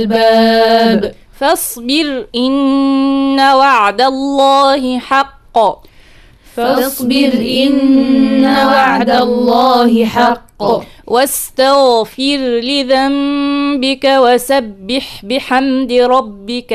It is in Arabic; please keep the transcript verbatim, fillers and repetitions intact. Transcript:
الباب فاصبر إن وعد الله حق فاصبر إن وعد الله حق واستغفر لذنبك وسبح بحمد ربك